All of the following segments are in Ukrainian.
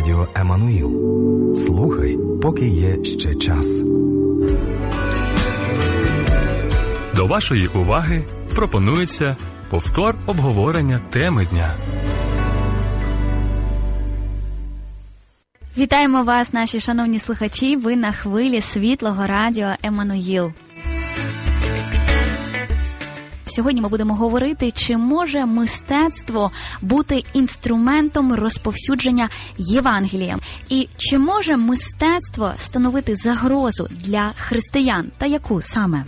радіо Еммануїл. Слухай, поки є ще час. До вашої уваги пропонується повтор обговорення теми дня. Вітаємо вас, наші шановні слухачі, ви на хвилі світлого радіо Еммануїл. Сьогодні ми будемо говорити, чи може мистецтво бути інструментом розповсюдження Євангелія. І чи може мистецтво становити загрозу для християн, та яку саме?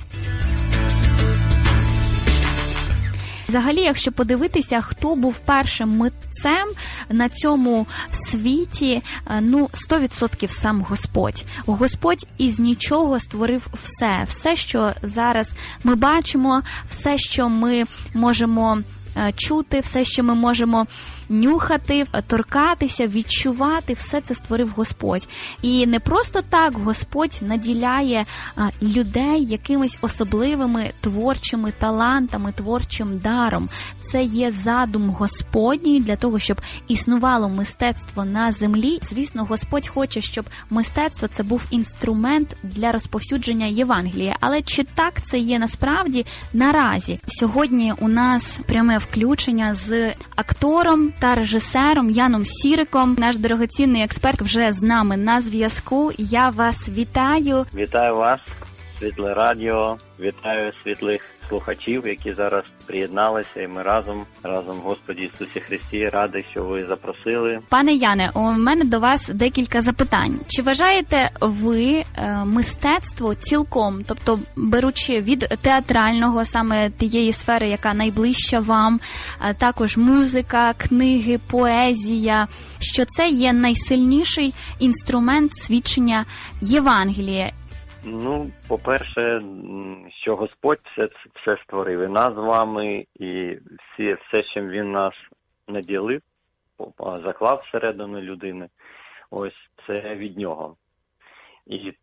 Взагалі, якщо подивитися, хто був першим митцем на цьому світі, 100% сам Господь. Господь із нічого створив все. Все, що зараз ми бачимо, все, що ми можемо чути, все, що ми можемо нюхати, торкатися, відчувати, все це створив Господь. І не просто так Господь наділяє людей якимись особливими творчими талантами, творчим даром. Це є задум Господній для того, щоб існувало мистецтво на землі. Звісно, Господь хоче, щоб мистецтво це був інструмент для розповсюдження Євангелія. Але чи так це є насправді наразі? Сьогодні у нас пряме включення з актором та режисером Яном Сіриком. Наш дорогоцінний експерт вже з нами на зв'язку. Я вас вітаю. Вітаю вас, Світле Радіо. Вітаю світлих слухачів, які зараз приєдналися, і ми разом, Господі Ісусі Христі, радий, що ви запросили. Пане Яне, у мене до вас декілька запитань. Чи вважаєте ви мистецтво цілком, тобто беручи від театрального, саме тієї сфери, яка найближча вам, також музика, книги, поезія, що це є найсильніший інструмент свідчення Євангелія? По-перше, що Господь все створив, і нас з вами, і все, чим Він нас наділив, заклав всередину людини, ось це від Нього. І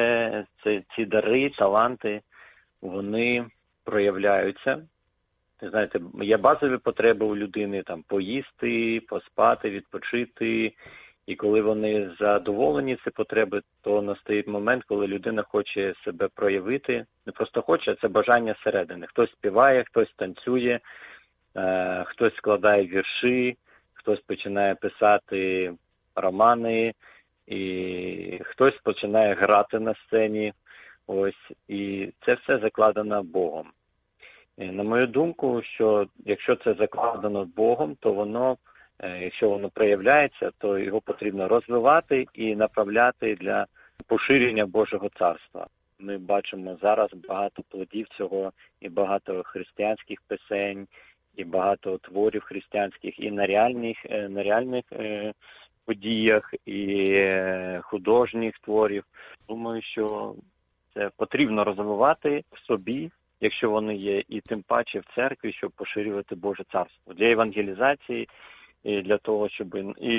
ці дари, таланти, вони проявляються. Знаєте, є базові потреби у людини, там, поїсти, поспати, відпочити. І коли вони задоволені, ці потреби, то настає момент, коли людина хоче себе проявити. Не просто хоче, а це бажання всередини. Хтось співає, хтось танцює, хтось складає вірші, хтось починає писати романи, і хтось починає грати на сцені. Ось, і це все закладено Богом. І, на мою думку, що якщо це закладено Богом, то якщо воно проявляється, то його потрібно розвивати і направляти для поширення Божого царства. Ми бачимо зараз багато плодів цього, і багато християнських пісень, і багато творів християнських і на реальних подіях, і художніх творів. Думаю, що це потрібно розвивати в собі, якщо вони є, і тим паче в церкві, щоб поширювати Боже царство. Для евангелізації, і для того, щоб